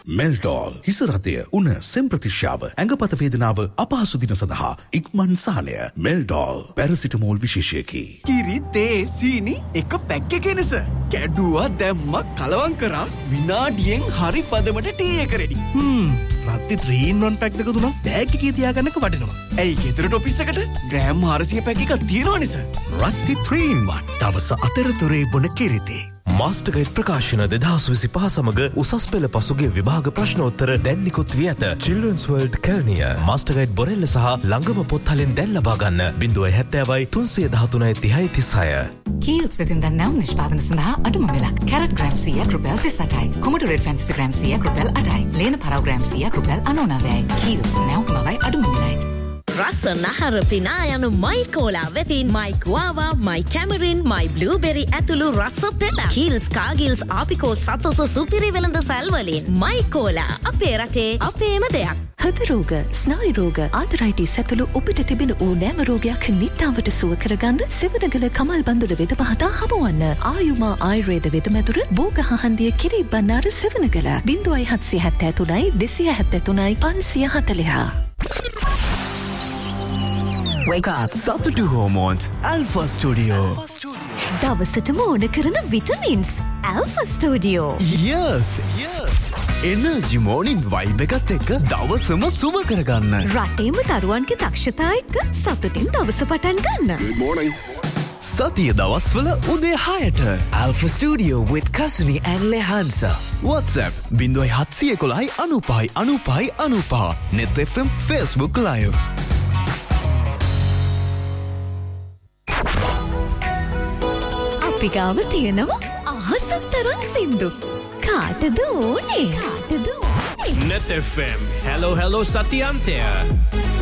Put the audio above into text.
මෙල්ඩෝල් හිස රතය උණ සෙම්ප්‍රතිශ්‍යාව ඇඟපත වේදනාව අපහසු දින සඳහා ඉක්මන් සහනය. මෙල්ඩෝල් පැරසිටමෝල් විශේෂයකි. කිරි තේ සීනි එක පැක් එකේ නේස. කැඩුවා දැම්මා කලවම් කරා විනාඩියෙන් හරි පදමට ටී එක රෙඩි. රත්ති 3-in-1 පැක් දෙක තුනක් බෑග් එකේ තියාගන්නක වටිනවා. ඇයි ගෙදරට ඔෆිස් එකට ග්‍රෑම් 400 පැක් එකක් තියෙනවනේ සර්. රත්ති 3-in-1 දවස අතරතුරේ බොන කිරිතේ. මාස්ටර්ගයිඩ් ප්‍රකාශන 2025 සමග උසස් පෙළ පසුගිය විභාග ප්‍රශ්නෝත්තර දැන් නිකුත් වී ඇත. Children's World Kelniya මාස්ටර්ගයිඩ් බොරෙල්ල සහ ළඟම පොත්හලින් දැන් ලබා ගන්න 070 313 3036. Kiehl's within the now නිෂ්පාදන සඳහා අඩුම මිලක්. කැරට් ග්‍රෑම් 100ක් රුපියල් 38යි. කොමඩෝ රෙඩ් ෆැන්ටසි ග්‍රෑම් 100ක් රුපියල් 8යි. ලේන පරාව ග්‍රෑම් 100ක් රුපියල් 99යි. Kiehl's නැවුමවයි අඩුම මිලයි. රස නහර පිනා යනු මයි කෝලා වෙතින් මයි ගුවාවා මයි ටැමරින් මයි බ්ලූබෙරි ඇතුළු රස පෙළ කීල්ස් කාගිල්ස් ආපිකෝ සතොස සුපිරි වෙළඳ සැල්වලින් මයි කෝලා අපේ රටේ අපේම දෙයක්. හෘද රෝග, ස්නායු රෝග, ආතරයිටිස් ඇතුළු ඔබට තිබෙන ඕනෑම රෝගයක් නිට්ටාවට සුව කරගන්න සෙවණගල කමල් බඳුල වෙද පහතා හමුවන්න. ආයුමා ආයුර්වේද වෙදමැදුර බෝගහහන්දිය කිරි බණ්ණාර Sevanagala 0773 273 540. Wake up. Satutu Hormones Alpha Studio. දවසටම ඕන කරන vitamins Alpha Studio. Yes. Energy morning vibe එකත් එක්ක දවසම සුබ කරගන්න. රටේම දරුවන්ගේ දක්ෂතා එක්ක සතුටින් දවස පටන් ගන්න. Good morning. සතිය දවස්වල උදේ 6ට Alpha Studio with Kasuni and Lehansa. WhatsApp 0711 95 95 95. Net FM Facebook Live. පිගාව තියෙනවා අහසක් තරම් සින්දු. කාටද ඕනේ? Net FM. Hello සතියන්තය.